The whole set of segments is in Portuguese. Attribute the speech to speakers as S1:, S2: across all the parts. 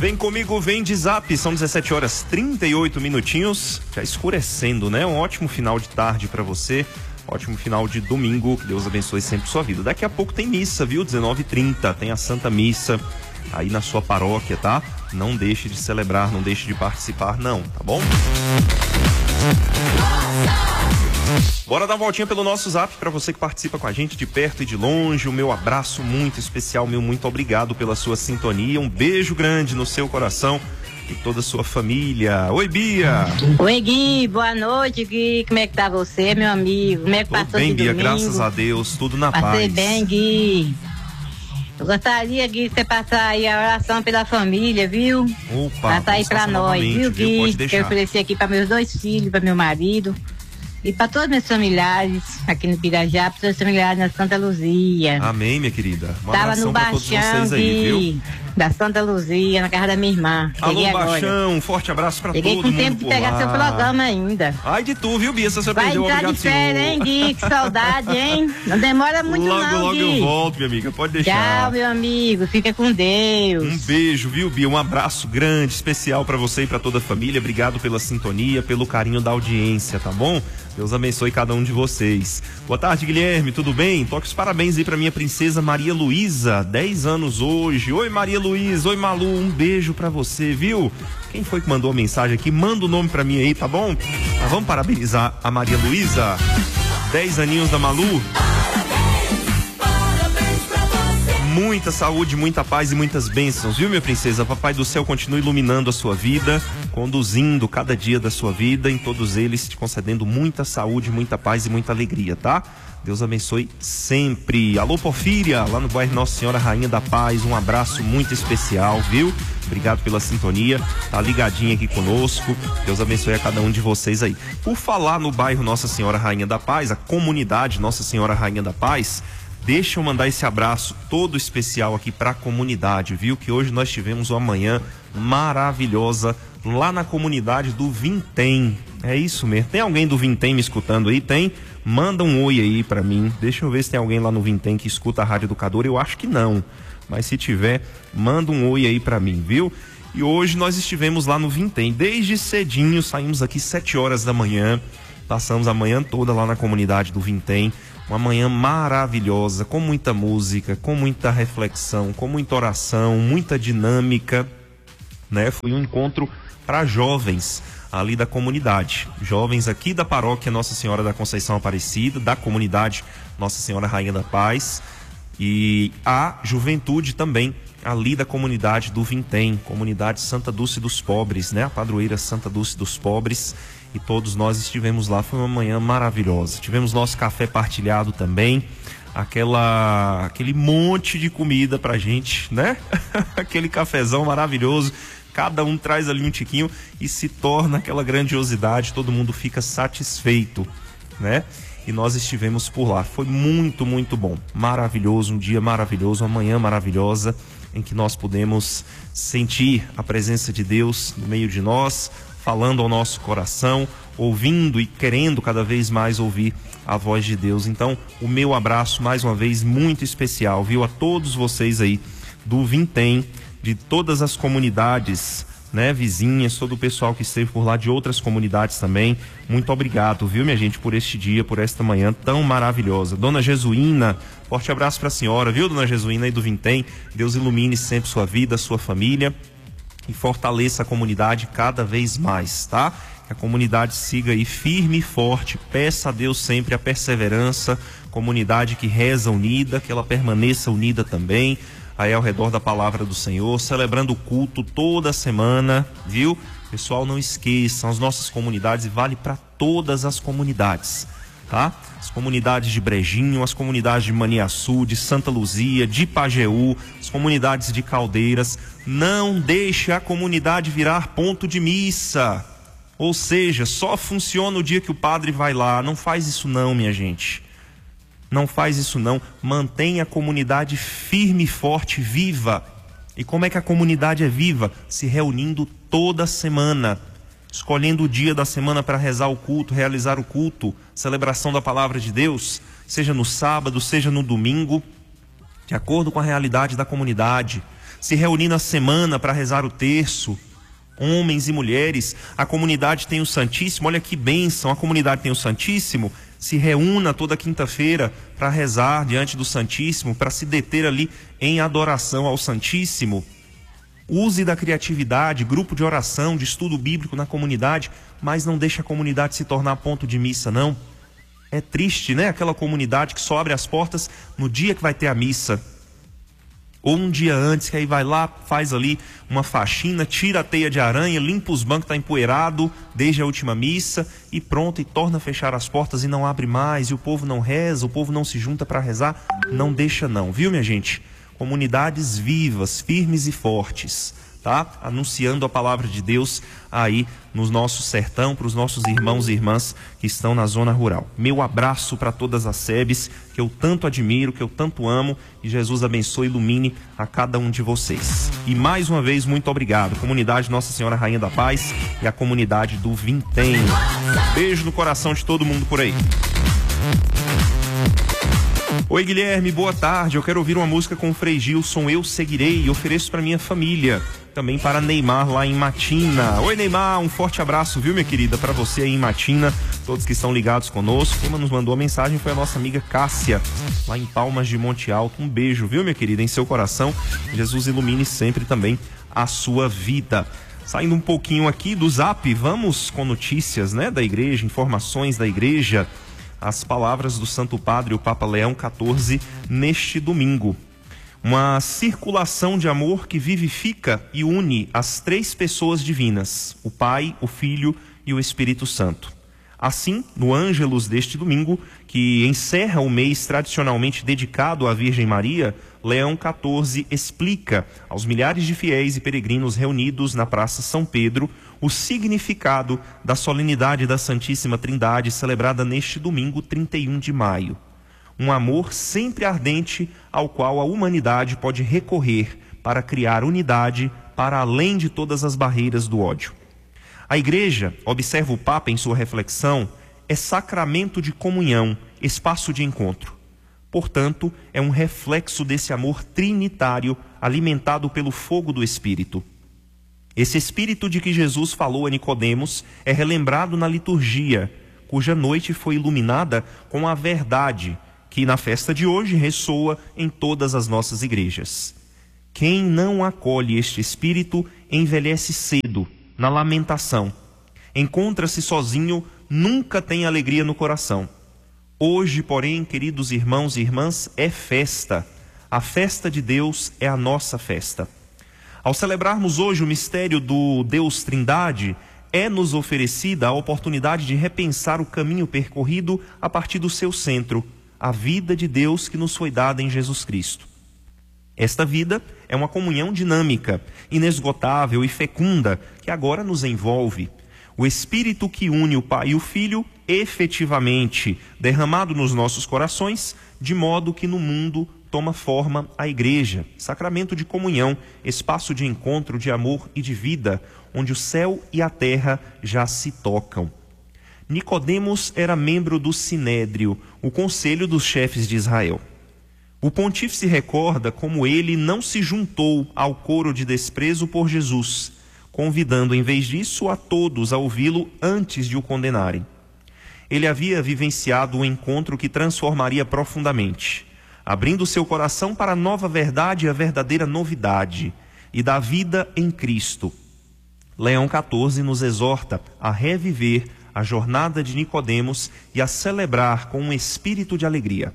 S1: Vem comigo, vem de Zap, são 17 horas 38 minutinhos, já escurecendo, né? Um ótimo final de tarde pra você, ótimo final de domingo, que Deus abençoe sempre sua vida. Daqui a pouco tem missa, viu? 19h30, tem a Santa Missa aí na sua paróquia, tá? Não deixe de celebrar, não deixe de participar não, tá bom? Bora dar uma voltinha pelo nosso Zap para você que participa com a gente de perto e de longe. O meu abraço muito especial, meu muito obrigado pela sua sintonia. Um beijo grande no seu coração e toda a sua família. Oi, Bia.
S2: Oi, Gui. Boa noite, Gui. Como é que tá você, meu amigo? Como é que passou
S1: bem,
S2: de
S1: Bia,
S2: domingo?
S1: graças a Deus, tudo na
S2: Passei
S1: paz.
S2: bem, Gui. Eu gostaria, Gui, de você passar aí a oração pela família, viu?
S1: Opa,
S2: passar aí pra nós, viu, Gui?
S1: Pode
S2: Que
S1: deixar.
S2: eu ofereci aqui para meus 2 filhos, para meu marido. E para todos os meus familiares aqui no Pirajá, para todos os familiares na Santa Luzia.
S1: Amém, minha querida. Uma
S2: Tava
S1: abração
S2: no
S1: pra todos
S2: baixão
S1: vocês aí, viu?
S2: da Santa Luzia, na casa da minha irmã. Cheguei
S1: Alô,
S2: agora.
S1: Baixão, um forte abraço pra
S2: Cheguei
S1: todo
S2: com
S1: mundo
S2: tempo de
S1: por
S2: pegar
S1: lá.
S2: seu programa ainda.
S1: Ai de tu, viu, Bia? Você
S2: Vai
S1: perdeu,
S2: entrar
S1: obrigado,
S2: de férias, hein, Gui? Que saudade, hein? Não demora muito
S1: logo,
S2: não,
S1: logo
S2: Gui.
S1: eu volto, minha amiga, pode deixar.
S2: Tchau, meu amigo. Fica com Deus.
S1: Um beijo, viu, Bia? Um abraço grande, especial pra você e pra toda a família. Obrigado pela sintonia, pelo carinho da audiência, tá bom? Deus abençoe cada um de vocês. Boa tarde, Guilherme, tudo bem? Toque os parabéns aí pra minha princesa Maria Luísa, 10 anos hoje. Oi, Maria Luísa, oi, Malu, um beijo pra você, viu? Quem foi que mandou a mensagem aqui? Manda o nome pra mim aí, tá bom? Mas vamos parabenizar a Maria Luísa, 10 aninhos da Malu. Muita saúde, muita paz e muitas bênçãos, viu, minha princesa? Papai do céu continue iluminando a sua vida, conduzindo cada dia da sua vida, em todos eles te concedendo muita saúde, muita paz e muita alegria, tá? Deus abençoe sempre. Alô, Porfíria, lá no bairro Nossa Senhora Rainha da Paz, um abraço muito especial, viu? Obrigado pela sintonia, tá ligadinha aqui conosco. Deus abençoe a cada um de vocês aí. Por falar no bairro Nossa Senhora Rainha da Paz, a comunidade Nossa Senhora Rainha da Paz, deixa eu mandar esse abraço todo especial aqui para a comunidade, viu? Que hoje nós tivemos uma manhã maravilhosa lá na comunidade do Vintém. É isso mesmo. Tem alguém do Vintém me escutando aí? Tem? Manda um oi aí para mim. Deixa eu ver se tem alguém lá no Vintém que escuta a Rádio Educador. Eu acho que não. Mas se tiver, manda um oi aí para mim, viu? E hoje nós estivemos lá no Vintém. Desde cedinho, saímos aqui 7 horas da manhã. Passamos a manhã toda lá na comunidade do Vintém. Uma manhã maravilhosa, com muita música, com muita reflexão, com muita oração, muita dinâmica, né? Foi um encontro para jovens ali da comunidade. Jovens aqui da paróquia Nossa Senhora da Conceição Aparecida, da comunidade Nossa Senhora Rainha da Paz, e a juventude também ali da comunidade do Vintém, comunidade Santa Dulce dos Pobres, né? A padroeira Santa Dulce dos Pobres. E todos nós estivemos lá, foi uma manhã maravilhosa. Tivemos nosso café partilhado também, aquele monte de comida pra gente, né? Aquele cafezão maravilhoso, cada um traz ali um tiquinho e se torna aquela grandiosidade, todo mundo fica satisfeito, né? E nós estivemos por lá, foi muito, muito bom, maravilhoso, um dia maravilhoso, uma manhã maravilhosa, em que nós pudemos sentir a presença de Deus no meio de nós, falando ao nosso coração, ouvindo e querendo cada vez mais ouvir a voz de Deus. Então, o meu abraço mais uma vez muito especial, viu? A todos vocês aí do Vintém, de todas as comunidades, né, vizinhas, todo o pessoal que esteve por lá de outras comunidades também. Muito obrigado, viu, minha gente, por este dia, por esta manhã tão maravilhosa. Dona Jesuína, forte abraço para a senhora, viu, Dona Jesuína aí do Vintém. Deus ilumine sempre sua vida, sua família, e fortaleça a comunidade cada vez mais, tá? Que a comunidade siga aí firme e forte, peça a Deus sempre a perseverança, comunidade que reza unida, que ela permaneça unida também, aí ao redor da palavra do Senhor, celebrando o culto toda semana, viu? Pessoal, não esqueçam, as nossas comunidades, e vale para todas as comunidades, tá? As comunidades de Brejinho, as comunidades de Maniaçu, de Santa Luzia, de Pajeú, as comunidades de Caldeiras. Não deixe a comunidade virar ponto de missa, ou seja, só funciona o dia que o padre vai lá. Não faz isso não, minha gente, não faz isso não. Mantenha a comunidade firme, forte, viva. E como é que a comunidade é viva? Se reunindo toda semana, escolhendo o dia da semana para rezar o culto, realizar o culto, celebração da palavra de Deus, seja no sábado, seja no domingo, de acordo com a realidade da comunidade. se reunir na semana para rezar o terço, homens e mulheres. A comunidade tem o Santíssimo, olha que bênção, a comunidade tem o Santíssimo, se reúna toda quinta-feira para rezar diante do Santíssimo, para se deter ali em adoração ao Santíssimo. Use da criatividade, grupo de oração, de estudo bíblico na comunidade, mas não deixe a comunidade se tornar ponto de missa, não. É triste, né? Aquela comunidade que só abre as portas no dia que vai ter a missa. Ou um dia antes, que aí vai lá, faz ali uma faxina, tira a teia de aranha, limpa os bancos, está empoeirado desde a última missa e pronto, e torna a fechar as portas e não abre mais, e o povo não reza, o povo não se junta para rezar. Não deixa não, viu, minha gente? Comunidades vivas, firmes e fortes, tá? Anunciando a palavra de Deus aí no nosso sertão, para os nossos irmãos e irmãs que estão na zona rural. Meu abraço para todas as SEBs, que eu tanto admiro, que eu tanto amo, e Jesus abençoe e ilumine a cada um de vocês. E mais uma vez, muito obrigado. Comunidade Nossa Senhora Rainha da Paz e a comunidade do Vintém. Beijo no coração de todo mundo por aí. Oi, Guilherme, boa tarde. Eu quero ouvir uma música com o Frei Gilson, Eu Seguirei, e ofereço para minha família. Também para Neymar lá em Matina. Oi, Neymar, um forte abraço, viu, minha querida, para você aí em Matina, todos que estão ligados conosco. Quem nos mandou a mensagem foi a nossa amiga Cássia, lá em Palmas de Monte Alto. Um beijo, viu, minha querida, em seu coração. Jesus ilumine sempre também a sua vida. Saindo um pouquinho aqui do Zap, vamos com notícias, né, da igreja, informações da igreja. As palavras do Santo Padre, o Papa Leão XIV, neste domingo. Uma circulação de amor que vivifica e une as três pessoas divinas, o Pai, o Filho e o Espírito Santo. Assim, no Ângelus deste domingo, que encerra o mês tradicionalmente dedicado à Virgem Maria, Leão XIV explica aos milhares de fiéis e peregrinos reunidos na Praça São Pedro o significado da solenidade da Santíssima Trindade celebrada neste domingo, 31 de maio. Um amor sempre ardente ao qual a humanidade pode recorrer para criar unidade para além de todas as barreiras do ódio. A Igreja, observa o Papa em sua reflexão, é sacramento de comunhão, espaço de encontro. Portanto, é um reflexo desse amor trinitário alimentado pelo fogo do Espírito. Esse Espírito de que Jesus falou a Nicodemos é relembrado na liturgia, cuja noite foi iluminada com a verdade, que na festa de hoje ressoa em todas as nossas igrejas. Quem não acolhe este Espírito envelhece cedo, na lamentação. Encontra-se sozinho, nunca tem alegria no coração. Hoje, porém, queridos irmãos e irmãs, é festa. A festa de Deus é a nossa festa. Ao celebrarmos hoje o mistério do Deus Trindade, é-nos oferecida a oportunidade de repensar o caminho percorrido a partir do seu centro, a vida de Deus que nos foi dada em Jesus Cristo. Esta vida é uma comunhão dinâmica, inesgotável e fecunda, que agora nos envolve. O Espírito que une o Pai e o Filho, efetivamente derramado nos nossos corações, de modo que no mundo toma forma a Igreja, sacramento de comunhão, espaço de encontro, de amor e de vida, onde o céu e a terra já se tocam. Nicodemos era membro do Sinédrio, o conselho dos chefes de Israel. O pontífice recorda como ele não se juntou ao coro de desprezo por Jesus, convidando em vez disso a todos a ouvi-lo antes de o condenarem. Ele havia vivenciado um encontro que transformaria profundamente, abrindo seu coração para a nova verdade e a verdadeira novidade, e da vida em Cristo. Leão XIV nos exorta a reviver a jornada de Nicodemos e a celebrar com um espírito de alegria.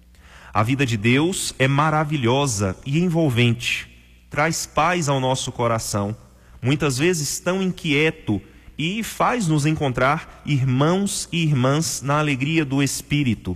S1: A vida de Deus é maravilhosa e envolvente, traz paz ao nosso coração, muitas vezes tão inquieto, e faz-nos encontrar irmãos e irmãs na alegria do Espírito.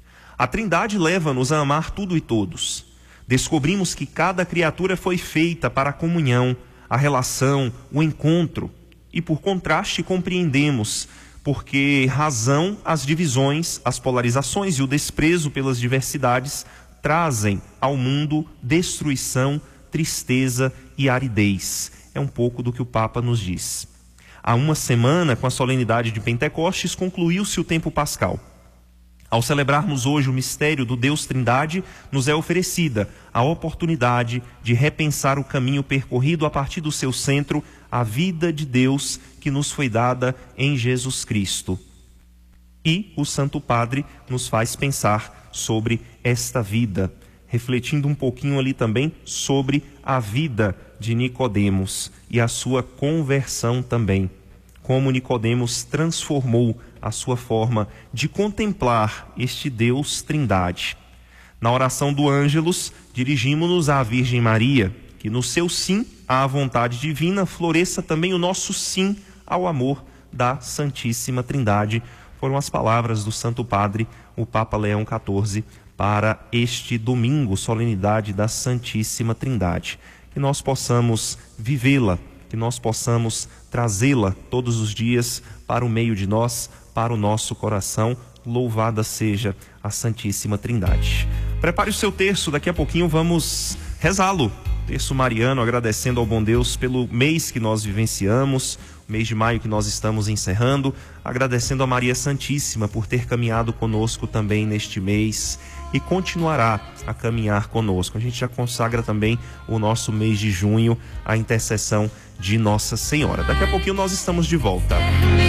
S1: A Trindade leva-nos a amar tudo e todos. Descobrimos que cada criatura foi feita para a comunhão, a relação, o encontro, e por contraste compreendemos porque razão as divisões, as polarizações e o desprezo pelas diversidades trazem ao mundo destruição, tristeza e aridez. É um pouco do que o Papa nos diz. Há uma semana, com a solenidade de Pentecostes, concluiu-se o tempo pascal. Ao celebrarmos hoje o mistério do Deus Trindade, nos é oferecida a oportunidade de repensar o caminho percorrido a partir do seu centro, a vida de Deus que nos foi dada em Jesus Cristo. E o Santo Padre nos faz pensar sobre esta vida, refletindo um pouquinho ali também sobre a vida de Nicodemos e a sua conversão também. Como Nicodemos transformou a sua forma de contemplar este Deus Trindade. Na oração do Ângelus, dirigimos-nos à Virgem Maria, que no seu sim à vontade divina floresça também o nosso sim ao amor da Santíssima Trindade. Foram as palavras do Santo Padre, o Papa Leão XIV, para este domingo, solenidade da Santíssima Trindade. Que nós possamos vivê-la, que nós possamos trazê-la todos os dias para o meio de nós, para o nosso coração. Louvada seja a Santíssima Trindade. Prepare o seu terço, daqui a pouquinho vamos rezá-lo. Terço mariano, agradecendo ao bom Deus pelo mês que nós vivenciamos, o mês de maio que nós estamos encerrando, agradecendo a Maria Santíssima por ter caminhado conosco também neste mês e continuará a caminhar conosco. A gente já consagra também o nosso mês de junho à intercessão de Nossa Senhora. Daqui a pouquinho nós estamos de volta.